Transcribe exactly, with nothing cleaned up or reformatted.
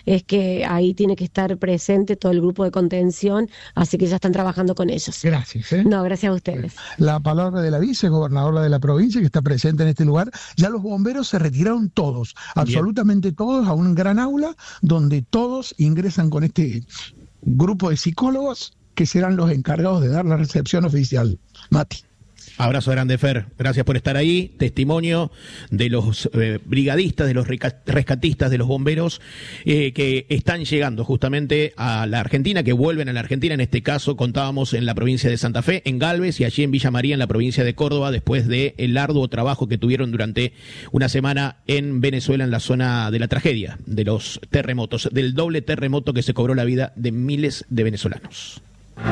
es que ahí tiene que estar presente todo el grupo de contención, así que ya están trabajando con ellos. Gracias. ¿eh? No, gracias a ustedes. La palabra de la vicegobernadora de la provincia que está presente en este lugar. Ya los bomberos se retiraron todos, absolutamente todos, a un gran aula donde todos ingresan con este grupo de psicólogos que serán los encargados de dar la recepción oficial. Mati. Abrazo grande, Fer. Gracias por estar ahí. Testimonio de los eh, brigadistas, de los rescatistas, de los bomberos eh, que están llegando justamente a la Argentina, que vuelven a la Argentina. En este caso contábamos en la provincia de Santa Fe, en Galvez, y allí en Villa María, en la provincia de Córdoba, después del arduo trabajo que tuvieron durante una semana en Venezuela, en la zona de la tragedia, de los terremotos, del doble terremoto que se cobró la vida de miles de venezolanos.